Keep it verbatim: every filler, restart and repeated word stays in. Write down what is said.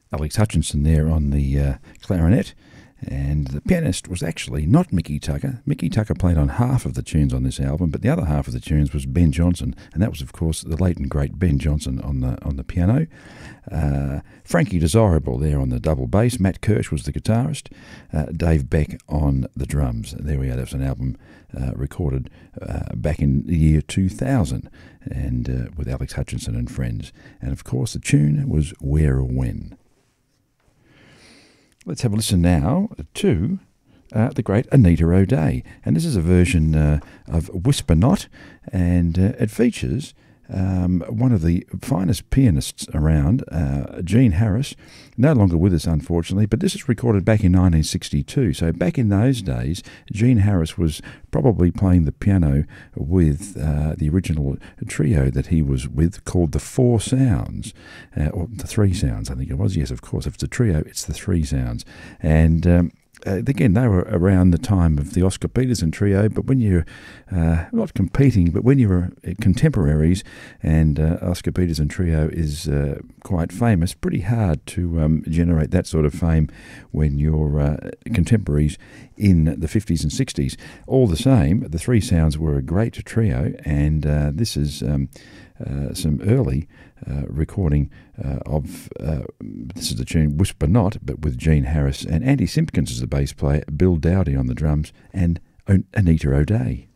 Alex Hutchinson there on the uh, clarinet. And the pianist was actually not Mickey Tucker. Mickey Tucker played on half of the tunes on this album, but the other half of the tunes was Ben Johnson, and that was, of course, the late and great Ben Johnson on the on the piano. Uh, Frankie Desirable there on the double bass. Matt Kirsch was the guitarist. Uh, Dave Beck on the drums. There we are. That was an album uh, recorded uh, back in the year two thousand, and uh, with Alex Hutchinson and friends. And of course, the tune was Where or When. Let's have a listen now to uh, the great Anita O'Day. And this is a version uh, of Whisper Not, and uh, it features um, one of the finest pianists around, uh, Gene Harris, no longer with us, unfortunately, but this is recorded back in nineteen sixty-two. So back in those days, Gene Harris was probably playing the piano with uh, the original trio that he was with, called the Four Sounds, uh, or the Three Sounds, I think it was. Yes, of course, if it's a trio, it's the Three Sounds. And um, Uh, again, they were around the time of the Oscar Peterson trio, but when you're uh, not competing, but when you're contemporaries, and uh, Oscar Peterson trio is uh, quite famous, pretty hard to um, generate that sort of fame when you're uh, contemporaries in the fifties and sixties. All the same, the Three Sounds were a great trio, and uh, this is um, uh, some early uh, recording uh, of, uh, this is the tune Whisper Not, but with Gene Harris, and Andy Simpkins as the bass player, Bill Dowdy on the drums, and Anita O'Day.